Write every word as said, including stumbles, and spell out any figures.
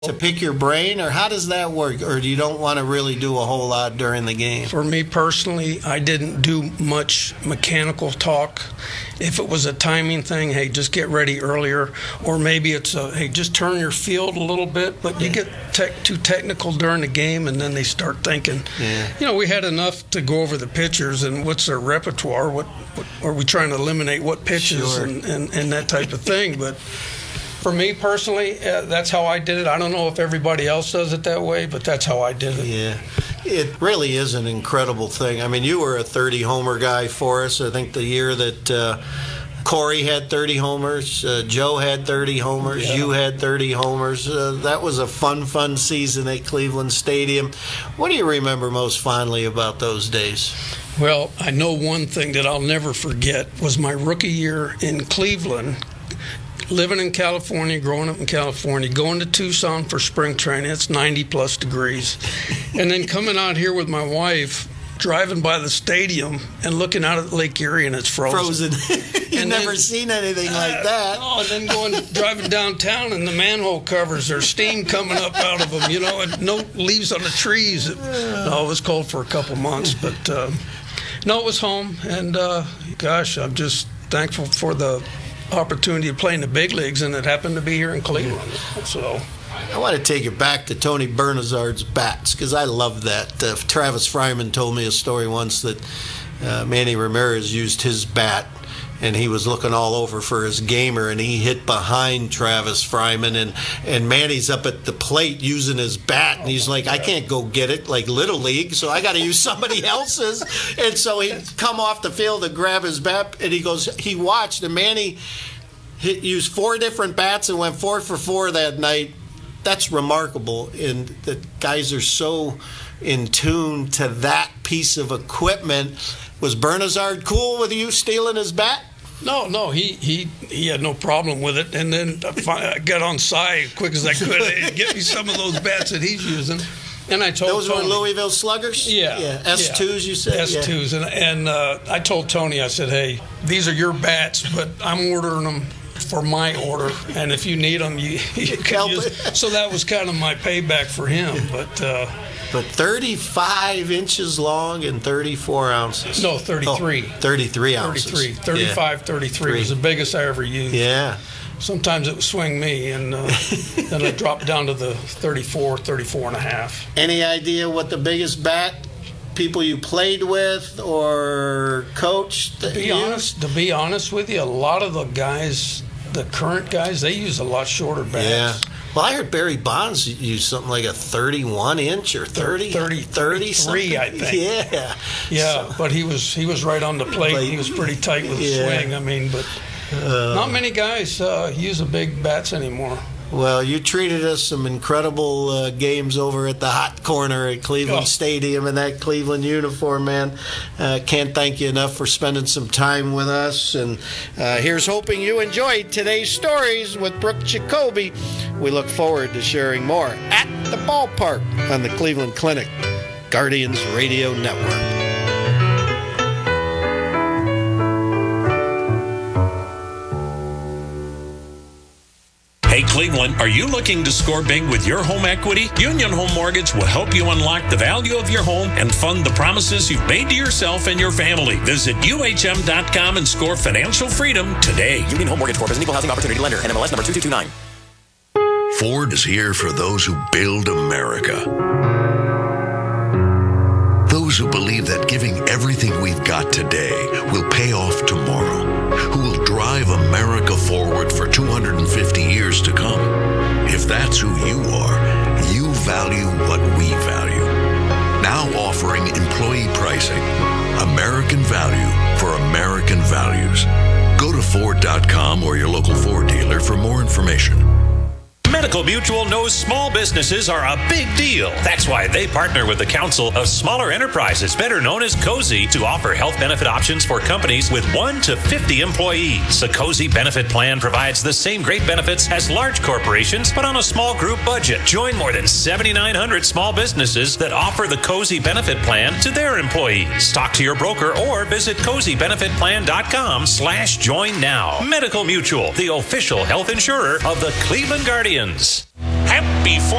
To pick your brain, or how does that work? Or do you don't want to really do a whole lot during the game? For me personally, I didn't do much mechanical talk. If it was a timing thing, hey, just get ready earlier. Or maybe it's a, hey, just turn your field a little bit. But you get tech, too technical during the game, and then they start thinking, yeah. you know, we had enough to go over the pitchers and what's their repertoire. What, what are we trying to eliminate? What pitches Sure. and, and, and that type of thing. But for me personally, uh, that's how I did it. I don't know if everybody else does it that way, but that's how I did it. Yeah, it really is an incredible thing. I mean, you were a thirty-homer guy for us. I think the year that uh, Corey had thirty homers, uh, Joe had thirty homers, Yeah. you had thirty homers. Uh, that was a fun, fun season at Cleveland Stadium. What do you remember most fondly about those days? Well, I know one thing that I'll never forget was my rookie year in Cleveland. Living in California, growing up in California, going to Tucson for spring training, it's ninety plus degrees. And then coming out here with my wife, driving by the stadium and looking out at Lake Erie and it's frozen. Frozen. You've And never then- sing anything Uh, like that. Oh, and then going driving downtown and the manhole covers, there's steam coming up out of them, you know, and no leaves on the trees. It, no, it was cold for a couple months, but uh, no, it was home. And uh, gosh, I'm just thankful for the opportunity to play in the big leagues, and it happened to be here in Cleveland. So I want to take it back to Tony Bernazard's bats, because I love that. Uh, Travis Fryman told me a story once that uh, Manny Ramirez used his bat, and he was looking all over for his gamer, and he hit behind Travis Fryman, and, and Manny's up at the plate using his bat, and he's like, I can't go get it like Little League, so I got to use somebody else's. And so he'd come off the field to grab his bat, and he goes, he watched, and Manny hit, used four different bats and went four for four that night. That's remarkable, and the guys are so in tune to that piece of equipment. Was Bernazard cool with you stealing his bat? no, no, he he he had no problem with it. And then I fi- I got on side as quick as I could and get me some of those bats that he's using. And I told Those Tony, were Louisville Sluggers? Yeah. Yeah. S twos, you said? S twos. And, and uh, I told Tony, I said, hey, these are your bats, but I'm ordering them for my order. And if you need them, you, you can Help use it. them. So that was kind of my payback for him. But uh, But thirty-five inches long and thirty-four ounces. no, thirty-three. Oh, thirty-three ounces. thirty-three. thirty-five, thirty-three was the biggest I ever used. Yeah. Sometimes it would swing me, and uh, then I dropped down to the thirty-four, thirty-four and a half. Any idea what the biggest bat people you played with or coached? To be honest, to be honest with you, a lot of the guys, the current guys, they use a lot shorter bats. Yeah. Well, I heard Barry Bonds use something like a thirty-one inch or thirty, thirty, thirty thirty-three, I think. Yeah. Yeah, So- but he was he was right on the plate. Like, He was pretty tight with the yeah. swing. I mean, but not many guys uh, use the big bats anymore. Well, you treated us some incredible uh, games over at the hot corner at Cleveland Oh. Stadium in that Cleveland uniform, man. Uh, can't thank you enough for spending some time with us. And uh, here's hoping you enjoyed today's stories with Brooke Jacoby. We look forward to sharing more at the ballpark on the Cleveland Clinic Guardians Radio Network. Hey Cleveland, are you looking to score big with your home equity? Union Home Mortgage will help you unlock the value of your home and fund the promises you've made to yourself and your family. Visit U H M dot com and score financial freedom today. Union Home Mortgage Corp is an equal housing opportunity lender. N M L S number two two two nine. Ford is here for those who build America. Those who believe that giving everything we've got today will pay off tomorrow. Who will drive America forward for two hundred fifty years to come. If that's who you are, you value what we value. Now offering employee pricing. American value for American values. Go to Ford dot com or your local Ford dealer for more information. Medical Mutual knows small businesses are a big deal. That's why they partner with the Council of Smaller Enterprises, better known as COSI, to offer health benefit options for companies with one to fifty employees. The COSI benefit plan provides the same great benefits as large corporations, but on a small group budget. Join more than seventy-nine hundred small businesses that offer the COSI benefit plan to their employees. Talk to your broker or visit cozy benefit plan dot com slash join now. Medical Mutual, the official health insurer of the Cleveland Guardians. Happy